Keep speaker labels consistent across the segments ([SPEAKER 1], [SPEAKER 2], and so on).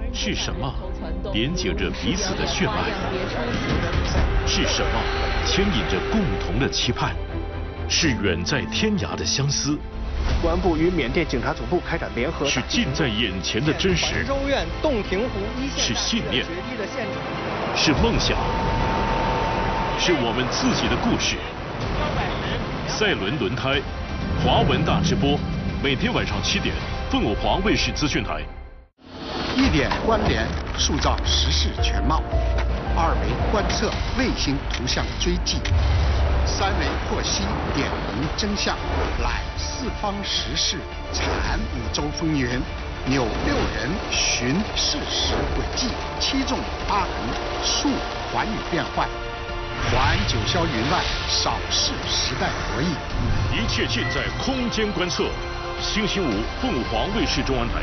[SPEAKER 1] 是什么连接着彼此的血脉？是什么牵引着共同的期盼？是远在天涯的相思。
[SPEAKER 2] 公安部与缅甸警察总部开展联合。
[SPEAKER 1] 是近在眼前的真实。
[SPEAKER 2] 州院洞庭湖一线。
[SPEAKER 1] 是信念。是梦想。是我们自己的故事。赛伦轮胎，华文大直播，每天晚上7点，凤凰华卫视资讯台。
[SPEAKER 3] 1点关联，塑造时事全貌；2维观测，卫星图像追迹；3维获悉，点明真相，览四方时事，产5洲风云，扭6人，寻事实轨迹，7纵8横，述寰宇变幻。还九霄云外，扫视时代博弈。
[SPEAKER 1] 一切尽在空间观测。星期5，凤凰卫视中文台。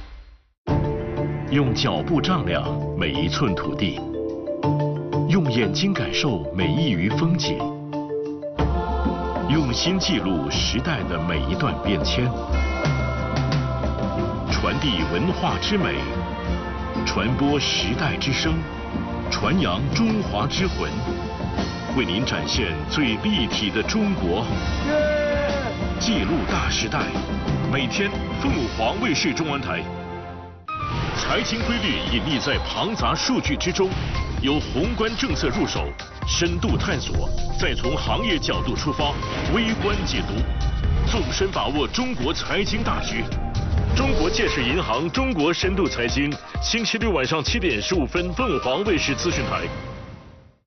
[SPEAKER 1] 用脚步丈量每一寸土地，用眼睛感受每一隅风景，用心记录时代的每一段变迁，传递文化之美，传播时代之声，传扬中华之魂。为您展现最立体的中国，记录大时代。每天凤凰卫视中文台。财经规律隐匿在庞杂数据之中，由宏观政策入手，深度探索，再从行业角度出发，微观解读，纵深把握中国财经大局。中国建设银行中国深度财经，星期6晚上7点15分，凤凰卫视资讯台。